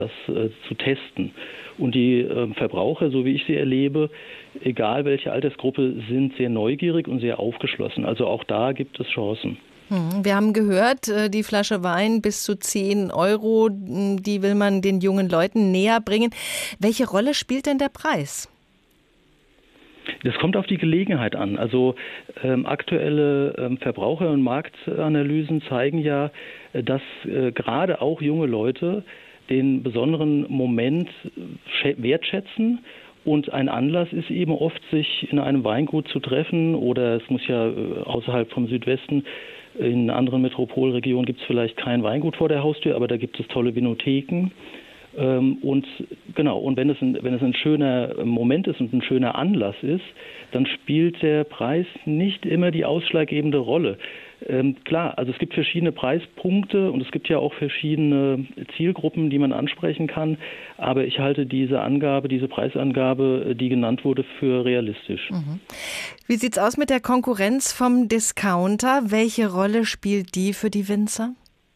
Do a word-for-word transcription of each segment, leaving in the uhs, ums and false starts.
das äh, zu testen. Und die äh, Verbraucher, so wie ich sie erlebe, egal welche Altersgruppe, sind sehr neugierig und sehr aufgeschlossen. Also auch da gibt es Chancen. Wir haben gehört, die Flasche Wein bis zu zehn Euro, die will man den jungen Leuten näher bringen. Welche Rolle spielt denn der Preis? Das kommt auf die Gelegenheit an. Also ähm, aktuelle ähm, Verbraucher- und Marktanalysen zeigen ja, dass äh, gerade auch junge Leute den besonderen Moment wertschätzen. Und ein Anlass ist eben oft, sich in einem Weingut zu treffen, oder es muss ja äh, außerhalb vom Südwesten, in anderen Metropolregionen gibt es vielleicht kein Weingut vor der Haustür, aber da gibt es tolle Vinotheken. Ähm, und genau, und wenn es, ein, wenn es ein schöner Moment ist und ein schöner Anlass ist, dann spielt der Preis nicht immer die ausschlaggebende Rolle. Ähm, klar, also es gibt verschiedene Preispunkte und es gibt ja auch verschiedene Zielgruppen, die man ansprechen kann, aber ich halte diese Angabe, diese Preisangabe, die genannt wurde, für realistisch. Mhm. Wie sieht's aus mit der Konkurrenz vom Discounter? Welche Rolle spielt die für die Winzer?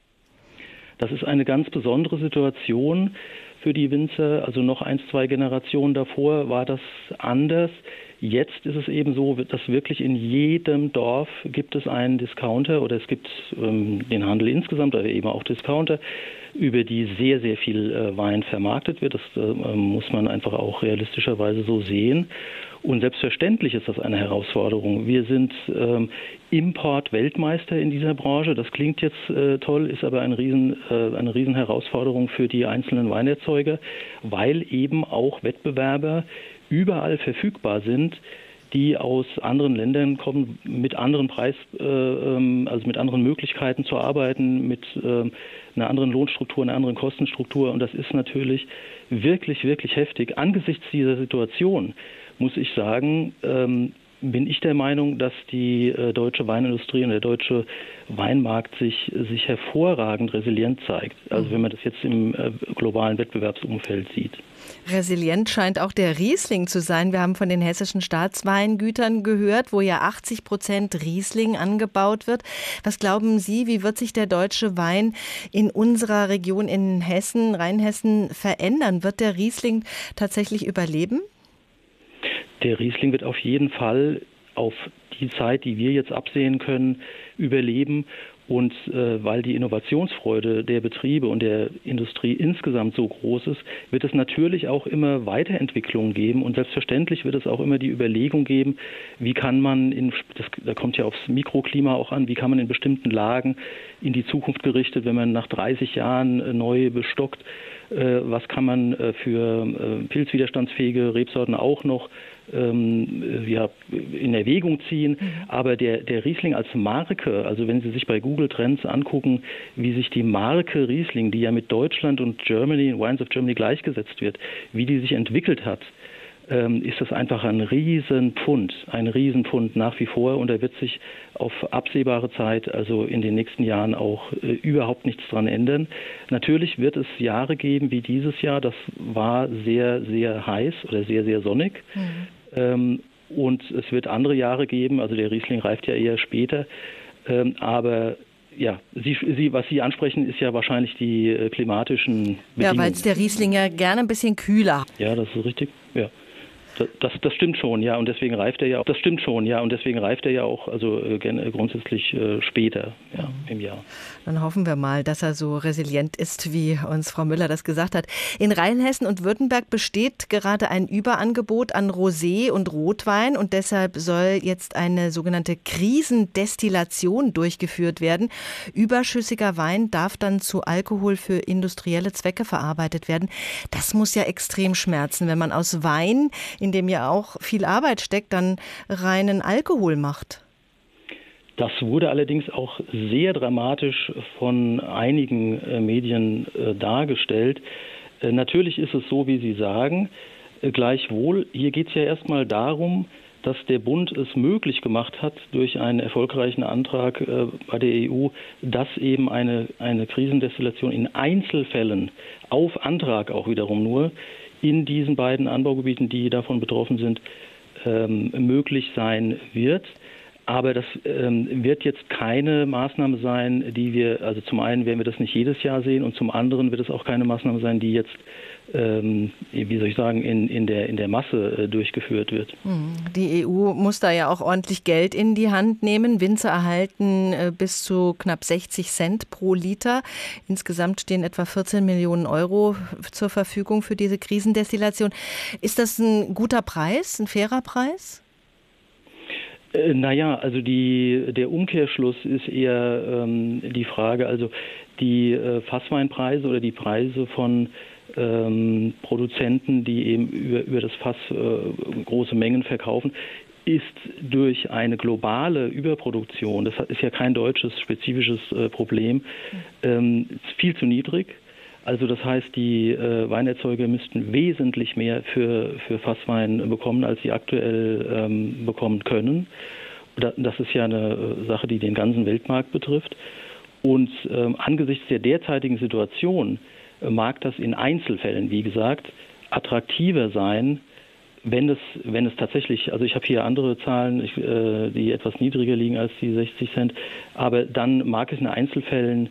Das ist eine ganz besondere Situation für die Winzer. Also noch ein, zwei Generationen davor war das anders. Jetzt ist es eben so, dass wirklich in jedem Dorf gibt es einen Discounter oder es gibt ähm, den Handel insgesamt, aber eben auch Discounter, über die sehr, sehr viel äh, Wein vermarktet wird. Das äh, muss man einfach auch realistischerweise so sehen. Und selbstverständlich ist das eine Herausforderung. Wir sind ähm, Import-Weltmeister in dieser Branche. Das klingt jetzt äh, toll, ist aber ein Riesen, äh, eine Riesenherausforderung für die einzelnen Weinerzeuger, weil eben auch Wettbewerber überall verfügbar sind, die aus anderen Ländern kommen, mit anderen Preis, äh, also mit anderen Möglichkeiten zu arbeiten, mit äh, einer anderen Lohnstruktur, einer anderen Kostenstruktur. Und das ist natürlich wirklich, wirklich heftig. Angesichts dieser Situation muss ich sagen, ähm, bin ich der Meinung, dass die äh, deutsche Weinindustrie und der deutsche Weinmarkt sich, sich hervorragend resilient zeigt. Also wenn man das jetzt im äh, globalen Wettbewerbsumfeld sieht. Resilient scheint auch der Riesling zu sein. Wir haben von den hessischen Staatsweingütern gehört, wo ja achtzig Prozent Riesling angebaut wird. Was glauben Sie, wie wird sich der deutsche Wein in unserer Region in Hessen, Rheinhessen verändern? Wird der Riesling tatsächlich überleben? Der Riesling wird auf jeden Fall auf die Zeit, die wir jetzt absehen können, überleben. Und äh, weil die Innovationsfreude der Betriebe und der Industrie insgesamt so groß ist, wird es natürlich auch immer Weiterentwicklungen geben. Und selbstverständlich wird es auch immer die Überlegung geben, wie kann man, in, das, da kommt ja aufs Mikroklima auch an, wie kann man in bestimmten Lagen in die Zukunft gerichtet, wenn man nach dreißig Jahren äh, neu bestockt, äh, was kann man äh, für äh, pilzwiderstandsfähige Rebsorten auch noch ähm, ja, in Erwägung ziehen. Mhm. Aber der, der Riesling als Marke, also wenn Sie sich bei Google Trends angucken, wie sich die Marke Riesling, die ja mit Deutschland und Germany, Wines of Germany gleichgesetzt wird, wie die sich entwickelt hat, ähm, ist das einfach ein Riesenpfund, ein Riesenpfund nach wie vor. Und da wird sich auf absehbare Zeit, also in den nächsten Jahren, auch äh, überhaupt nichts dran ändern. Natürlich wird es Jahre geben wie dieses Jahr, das war sehr, sehr heiß oder sehr, sehr sonnig. Mhm. Ähm, und es wird andere Jahre geben, also der Riesling reift ja eher später, ähm, aber ja, Sie, Sie, was Sie ansprechen, ist ja wahrscheinlich die äh, klimatischen Bedingungen. Ja, weil es der Riesling ja gerne ein bisschen kühler. Ja, das ist richtig, ja. Das, das stimmt schon, ja, und deswegen reift er ja auch. Das stimmt schon, ja, und deswegen reift er ja auch, also äh, grundsätzlich äh, später, ja, im Jahr. Dann hoffen wir mal, dass er so resilient ist, wie uns Frau Müller das gesagt hat. In Rheinhessen und Württemberg besteht gerade ein Überangebot an Rosé und Rotwein und deshalb soll jetzt eine sogenannte Krisendestillation durchgeführt werden. Überschüssiger Wein darf dann zu Alkohol für industrielle Zwecke verarbeitet werden. Das muss ja extrem schmerzen, wenn man aus Wein, in dem ja auch viel Arbeit steckt, dann reinen Alkohol macht. Das wurde allerdings auch sehr dramatisch von einigen äh, Medien äh, dargestellt. Äh, natürlich ist es so, wie Sie sagen. Äh, gleichwohl, hier geht es ja erstmal darum, dass der Bund es möglich gemacht hat, durch einen erfolgreichen Antrag äh, bei der E U, dass eben eine, eine Krisendestillation in Einzelfällen, auf Antrag auch wiederum nur, in diesen beiden Anbaugebieten, die davon betroffen sind, ähm, möglich sein wird. Aber das ähm, wird jetzt keine Maßnahme sein, die wir, also zum einen werden wir das nicht jedes Jahr sehen und zum anderen wird es auch keine Maßnahme sein, die jetzt, ähm, wie soll ich sagen, in, in, der, in der Masse äh, durchgeführt wird. Die E U muss da ja auch ordentlich Geld in die Hand nehmen. Winzer erhalten äh, bis zu knapp sechzig Cent pro Liter. Insgesamt stehen etwa vierzehn Millionen Euro zur Verfügung für diese Krisendestillation. Ist das ein guter Preis, ein fairer Preis? Naja, also die, der Umkehrschluss ist eher ähm, die Frage, also die äh, Fassweinpreise oder die Preise von ähm, Produzenten, die eben über, über das Fass äh, große Mengen verkaufen, ist durch eine globale Überproduktion, das ist ja kein deutsches spezifisches äh, Problem, ähm, viel zu niedrig. Also das heißt, die äh, Weinerzeuger müssten wesentlich mehr für, für Fasswein bekommen, als sie aktuell ähm, bekommen können. Das ist ja eine Sache, die den ganzen Weltmarkt betrifft. Und ähm, angesichts der derzeitigen Situation äh, mag das in Einzelfällen, wie gesagt, attraktiver sein, wenn es, wenn es tatsächlich, also ich habe hier andere Zahlen, ich, äh, die etwas niedriger liegen als die sechzig Cent, aber dann mag es in Einzelfällen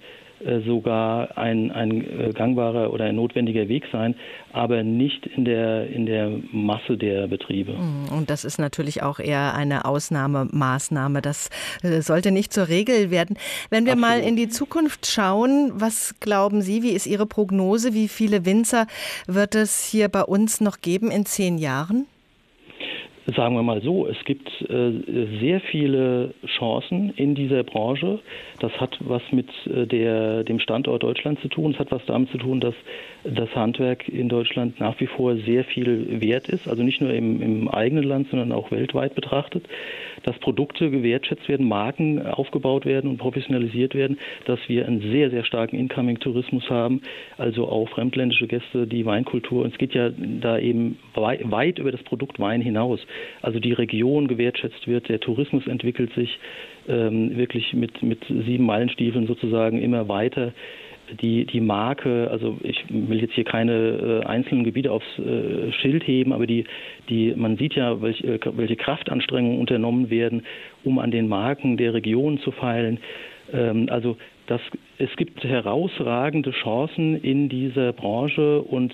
sogar ein, ein gangbarer oder ein notwendiger Weg sein, aber nicht in der, in der Masse der Betriebe. Und das ist natürlich auch eher eine Ausnahmemaßnahme. Das sollte nicht zur Regel werden. Wenn wir Absolut. mal in die Zukunft schauen, was glauben Sie, wie ist Ihre Prognose? Wie viele Winzer wird es hier bei uns noch geben in zehn Jahren? Sagen wir mal so, es gibt äh, sehr viele Chancen in dieser Branche. Das hat was mit äh, der, dem Standort Deutschland zu tun. Es hat was damit zu tun, dass das Handwerk in Deutschland nach wie vor sehr viel wert ist. Also nicht nur im, im eigenen Land, sondern auch weltweit betrachtet. Dass Produkte gewertschätzt werden, Marken aufgebaut werden und professionalisiert werden. Dass wir einen sehr, sehr starken Incoming-Tourismus haben. Also auch fremdländische Gäste, die Weinkultur. Und es geht ja da eben weit, weit über das Produkt Wein hinaus. Also die Region gewertschätzt wird, der Tourismus entwickelt sich ähm, wirklich mit, mit sieben Meilenstiefeln sozusagen immer weiter. Die, die Marke, also ich will jetzt hier keine äh, einzelnen Gebiete aufs äh, Schild heben, aber die, die, man sieht ja, welch, äh, welche Kraftanstrengungen unternommen werden, um an den Marken der Region zu feilen. Ähm, also das, es gibt herausragende Chancen in dieser Branche und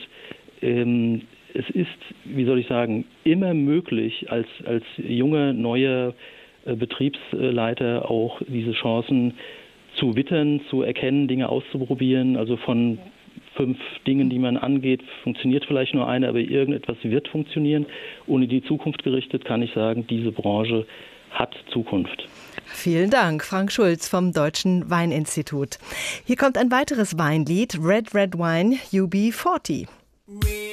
ähm, es ist, wie soll ich sagen, immer möglich, als, als junger, neuer äh, Betriebsleiter auch diese Chancen zu wittern, zu erkennen, Dinge auszuprobieren. Also von fünf Dingen, die man angeht, funktioniert vielleicht nur eine, aber irgendetwas wird funktionieren. Und in die Zukunft gerichtet kann ich sagen, diese Branche hat Zukunft. Vielen Dank, Frank Schulz vom Deutschen Weininstitut. Hier kommt ein weiteres Weinlied, Red Red Wine U B vierzig.